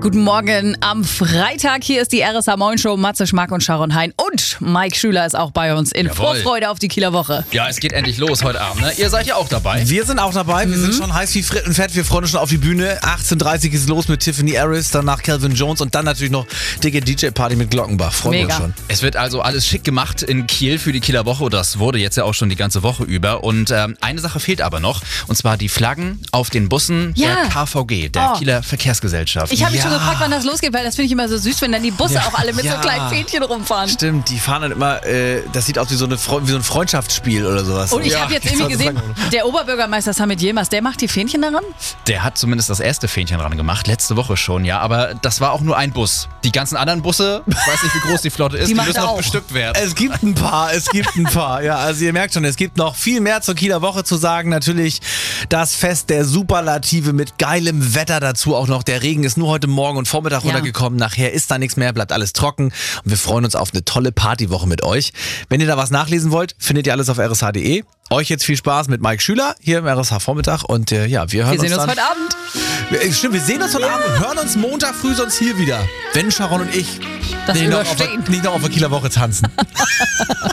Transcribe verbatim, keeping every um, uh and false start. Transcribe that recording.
Guten Morgen am Freitag. Hier ist die R S H Moin Show. Matze Schmack und Sharon Hein. Und Mike Schüler ist auch bei uns in Jawohl. Vorfreude auf die Kieler Woche. Ja, es geht endlich los heute Abend. Ne? Ihr seid ja auch dabei. Wir sind auch dabei. Wir mhm. sind schon heiß wie Frit und Fett. Wir freuen uns schon auf die Bühne. achtzehn Uhr dreißig ist los mit Tiffany Harris, danach Calvin Jones und dann natürlich noch dicke D J-Party mit Glockenbach. Freuen wir uns schon. Es wird also alles schick gemacht in Kiel für die Kieler Woche. Das wurde jetzt ja auch schon die ganze Woche über. Und ähm, eine Sache fehlt aber noch. Und zwar die Flaggen auf den Bussen Ja. der K V G, der Oh. Kieler Verkehrsgesellschaft. Ich habe mich Ja. schon gefragt, wann das losgeht, weil das finde ich immer so süß, wenn dann die Busse Ja. auch alle mit Ja. so kleinen Fähnchen rumfahren. Stimmt, die fahren dann immer, äh, das sieht aus wie so, eine Fre- wie so ein Freundschaftsspiel oder sowas. Und ich Ja, habe jetzt ich irgendwie soll das gesehen, sagen. der Oberbürgermeister Samit Yilmaz, der macht die Fähnchen daran? Der hat zumindest das erste Fähnchen dran gemacht, letzte Woche schon, ja. Aber das war auch nur ein Bus. Die ganzen anderen Busse, ich weiß nicht, wie groß die Flotte ist, Die die, macht müssen er noch auch. bestückt werden. Es gibt ein paar, es gibt ein paar. Ja, also ihr merkt schon, es gibt noch viel mehr zur Kieler Woche zu sagen. Natürlich das Fest der Superlative mit geilem Wetter dazu auch noch. Der Regen ist nur heute Morgen und Vormittag Ja. runtergekommen. Nachher ist da nichts mehr, bleibt alles trocken. Und wir freuen uns auf eine tolle Partywoche mit euch. Wenn ihr da was nachlesen wollt, findet ihr alles auf r s h punkt d e. Euch jetzt viel Spaß mit Mike Schüler hier im R S H Vormittag. Und äh, ja, wir hören Wir sehen uns uns dann. heute Abend. Wir, stimmt, wir sehen uns heute Abend und hören uns Montag früh sonst hier wieder. Wenn Sharon und ich Das nicht noch, auf der, überstehen. nicht noch auf der Kieler Woche tanzen.